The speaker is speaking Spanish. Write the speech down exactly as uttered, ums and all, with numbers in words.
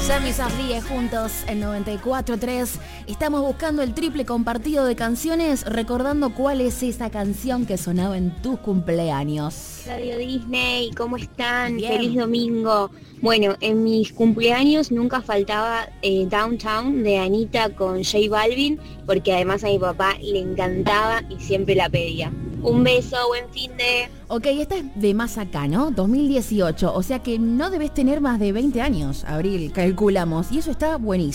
Sammy Safdie juntos en noventa y cuatro tres. Estamos buscando el triple compartido de canciones, recordando cuál es esa canción que sonaba en tus cumpleaños. Radio Disney, ¿cómo están? Bien. Feliz domingo. Bueno, en mis cumpleaños nunca faltaba eh, Downtown de Anita con J Balvin, porque además a mi papá le encantaba y siempre la pedía. Un beso, buen fin de... Ok, esta es de más acá, ¿no? dos mil dieciocho, o sea que no debes tener más de veinte años, Abril, calculamos, y eso está buenísimo.